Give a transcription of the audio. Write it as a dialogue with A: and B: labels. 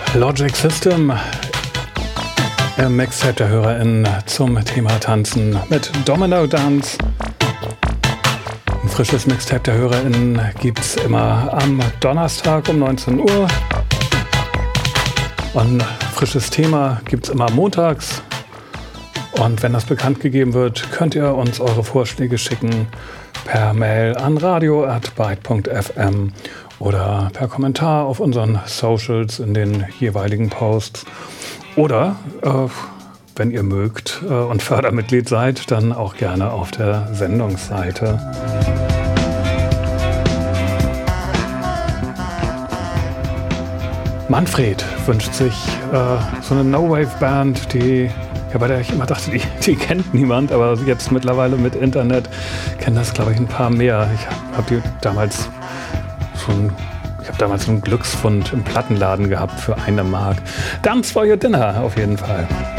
A: Logic System im Mixtape der HörerInnen zum Thema Tanzen mit Domino Dance. Ein frisches Mixtape der HörerInnen gibt's immer am Donnerstag um 19 Uhr. Und ein frisches Thema gibt's immer montags. Und wenn das bekannt gegeben wird, könnt ihr uns eure Vorschläge schicken per Mail an radio@byte.fm oder per Kommentar auf unseren Socials in den jeweiligen Posts. Oder, wenn ihr mögt und Fördermitglied seid, dann auch gerne auf der Sendungsseite. Manfred wünscht sich so eine No-Wave-Band, bei der ich immer dachte, die kennt niemand, aber jetzt mittlerweile mit Internet kennen das, glaube ich, ein paar mehr. Ich habe damals einen Glücksfund im Plattenladen gehabt für 1 Mark. Dance for your dinner auf jeden Fall.